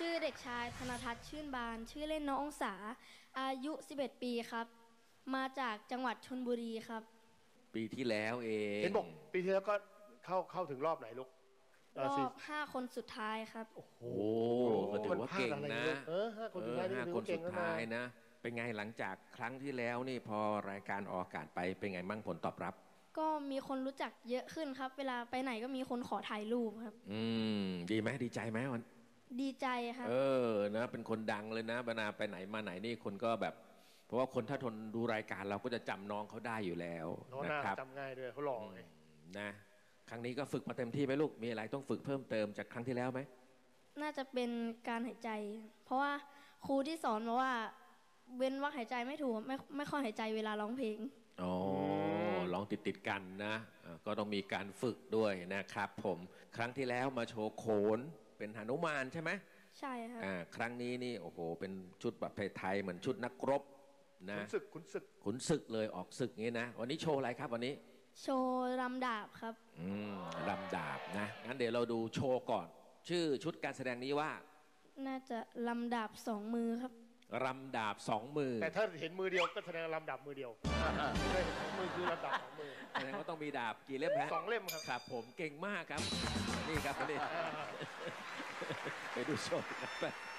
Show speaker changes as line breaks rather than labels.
ชื่อเด็กชายธนทัศน์ชื่นบานชื่อเล่นน้ององศาอายุ11 ปีครับมาจากจังหวัดชลบุรีครับ
ปีที่แล้วเอง
เห็นบอกปีที่แล้วก็เข้าถึงรอบไหนลูก
รอบ5 คนสุดท้ายครับ
โอ้โหก็ถือว่าเก่งนะ
5 คนสุดท้าย
5 คนสุดท้ายนะเป็นไงหลังจากครั้งที่แล้วนี่พอรายการออกอากาศไปเป็นไงมั่งผลตอบรับ
ก็มีคนรู้จักเยอะขึ้นครับเวลาไปไหนก็มีคนขอถ่ายรูปครับ
ดีไหมดีใจไหมวัน
ดีใจครับ
นะเป็นคนดังเลยนะเวลาไปไหนมาไหนนี่คนก็แบบเพราะว่าคนถ้าทนดูรายการเราก็จะจำน้องเขาได้อยู่แล้ว
นะครับจำง่ายด้วยเขาหล่อไง
นะครั้งนี้ก็ฝึกมาเต็มที่ไหมลูกมีอะไรต้องฝึกเพิ่มเติมจากครั้งที่แล้วไหม
น่าจะเป็นการหายใจเพราะว่าครูที่สอนมาว่าเว้นวรรคหายใจไม่ถูกไม่ค่อยหายใจเวลาร้องเพลง
ร้องติดกันนะก็ต้องมีการฝึกด้วยนะครับผมครั้งที่แล้วมาโชว์โขนเป็นหนุมานใช่ไหม
ใช่ครับ
ครั้งนี้นี่โอ้โหเป็นชุดแบบไทยเหมือนชุดนักรบนะ
ขุน
ศึกเลยออกศึกงี้นะวันนี้โชว์อะไรครับวันนี้
โชว์รำดาบครับ
รำดาบนะงั้นเดี๋ยวเราดูโชว์ก่อนชื่อชุดการแสดงนี้ว่า
น่าจะรำดาบ2 มือครับ
รำดาบ2 มือ
แต่ถ้าเห็นมือเดียวก็แสดงรำดาบมือเดียวไม่เห็น2 มือคือรำดาบ2 มือ
แสดงว่าต้องมีดาบกี่เล่มฮะ
2 เล่มครับ
ครับผมเก่งมากครับนี่ครับนี่ไปดูโชว์กัน